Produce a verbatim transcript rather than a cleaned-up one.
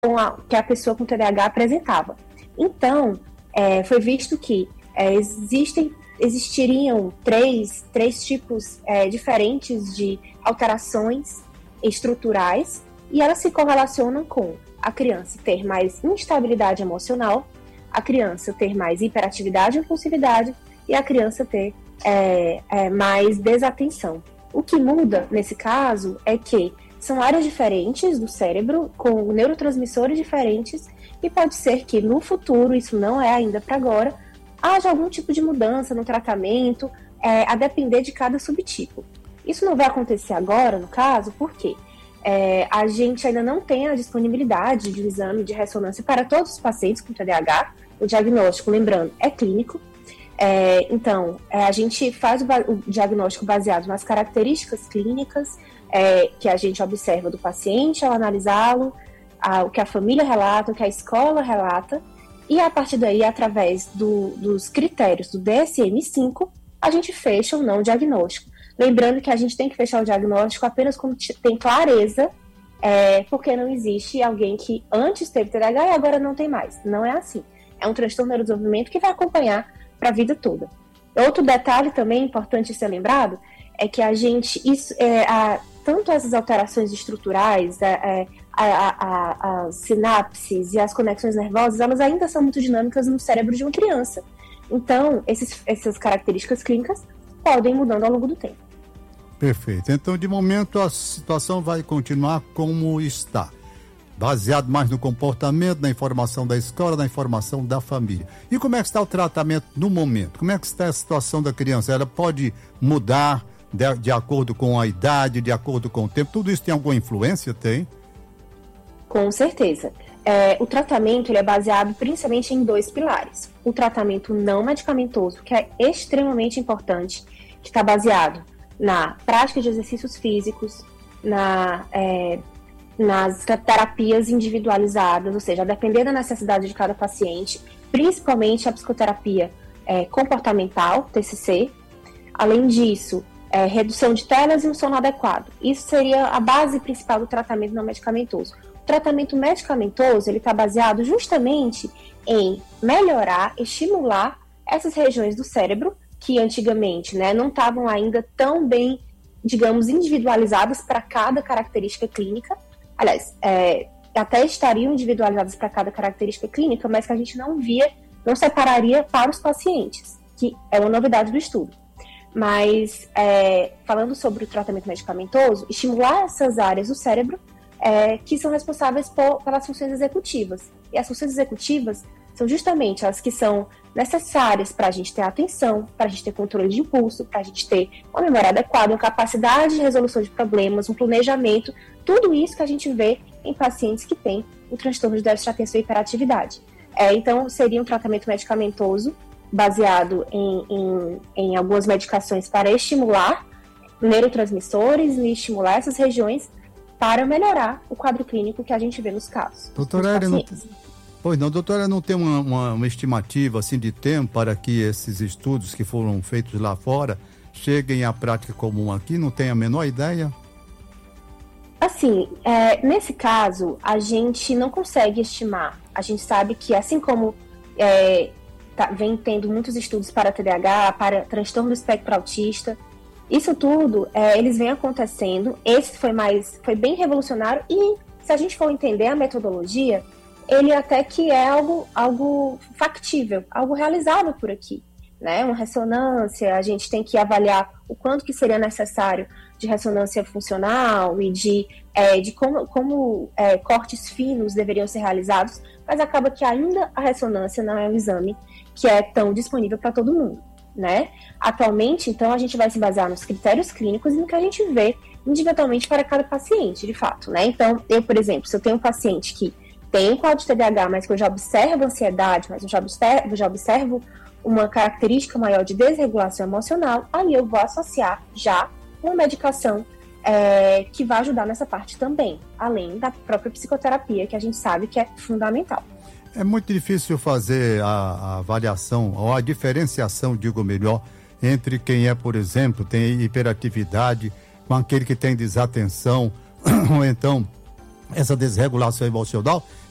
com a, que a pessoa com T D A H apresentava. Então, é, foi visto que é, existem, existiriam três, três tipos é, diferentes de alterações estruturais e elas se correlacionam com a criança ter mais instabilidade emocional, a criança ter mais hiperatividade e impulsividade e a criança ter é, é, mais desatenção. O que muda nesse caso é que são áreas diferentes do cérebro, com neurotransmissores diferentes, e pode ser que no futuro, isso não é ainda para agora, haja algum tipo de mudança no tratamento, é, a depender de cada subtipo. Isso não vai acontecer agora, no caso, porque é, a gente ainda não tem a disponibilidade de um exame de ressonância para todos os pacientes com T D A H. O diagnóstico, lembrando, é clínico. É, então, é, a gente faz o, o diagnóstico baseado nas características clínicas é, que a gente observa do paciente ao analisá-lo, a, o que a família relata, o que a escola relata, e a partir daí, através do, dos critérios do D S M cinco, a gente fecha ou não o diagnóstico. Lembrando que a gente tem que fechar o diagnóstico apenas quando tem clareza, é, porque não existe alguém que antes teve T D A H e agora não tem mais. Não é assim. É um transtorno do neurodesenvolvimento que vai acompanhar para a vida toda. Outro detalhe também importante ser lembrado é que a gente, isso, é, a, tanto essas alterações estruturais, é, a, a, a, as sinapses e as conexões nervosas, elas ainda são muito dinâmicas no cérebro de uma criança. Então, esses, essas características clínicas podem ir mudando ao longo do tempo. Perfeito. Então, de momento, a situação vai continuar como está. Baseado mais no comportamento, na informação da escola, na informação da família. E como é que está o tratamento no momento? Como é que está a situação da criança? Ela pode mudar de, de acordo com a idade, de acordo com o tempo? Tudo isso tem alguma influência? Tem? Com certeza. É, o tratamento ele é baseado principalmente em dois pilares. O tratamento não medicamentoso, que é extremamente importante, que está baseado na prática de exercícios físicos, na... É, nas terapias individualizadas, ou seja, a depender da necessidade de cada paciente, principalmente a psicoterapia é, comportamental, T C C. Além disso, é, redução de telas e um sono adequado. Isso seria a base principal do tratamento não medicamentoso. O tratamento medicamentoso ele está baseado justamente em melhorar, estimular essas regiões do cérebro que antigamente, né, não estavam ainda tão bem, digamos, individualizadas para cada característica clínica. Aliás, é, até estariam individualizadas para cada característica clínica, mas que a gente não via, não separaria para os pacientes, que é uma novidade do estudo. Mas, é, falando sobre o tratamento medicamentoso, estimular essas áreas do cérebro é, que são responsáveis por, pelas funções executivas. E as funções executivas são justamente as que são necessárias para a gente ter atenção, para a gente ter controle de impulso, para a gente ter uma memória adequada, uma capacidade de resolução de problemas, um planejamento, tudo isso que a gente vê em pacientes que têm o transtorno de déficit de atenção e hiperatividade. É, então, seria um tratamento medicamentoso baseado em, em, em algumas medicações para estimular neurotransmissores e estimular essas regiões para melhorar o quadro clínico que a gente vê nos casos. Doutora Eri, não, pois não, doutora, não tem uma, uma, uma estimativa assim, de tempo para que esses estudos que foram feitos lá fora cheguem à prática comum aqui? Não tem a menor ideia? Assim, é, nesse caso, a gente não consegue estimar. A gente sabe que, assim como é, tá, vem tendo muitos estudos para T D A H, para transtorno do espectro autista, isso tudo, é, eles vêm acontecendo. Esse foi mais, foi bem revolucionário e, se a gente for entender a metodologia, ele até que é algo, algo factível, algo realizável por aqui, né? Uma ressonância, a gente tem que avaliar o quanto que seria necessário de ressonância funcional e de, é, de como, como é, cortes finos deveriam ser realizados, mas acaba que ainda a ressonância não é um exame que é tão disponível para todo mundo, né? Atualmente, então, a gente vai se basear nos critérios clínicos e no que a gente vê individualmente para cada paciente, de fato, né? Então, eu, por exemplo, se eu tenho um paciente que tem um quadro de T D A H, mas que eu já observo ansiedade, mas eu já observo, já observo uma característica maior de desregulação emocional, aí eu vou associar já uma medicação é, que vai ajudar nessa parte também, além da própria psicoterapia, que a gente sabe que é fundamental. É muito difícil fazer a, a avaliação, ou a diferenciação, digo melhor, entre quem é, por exemplo, tem hiperatividade, com aquele que tem desatenção, ou então essa desregulação emocional.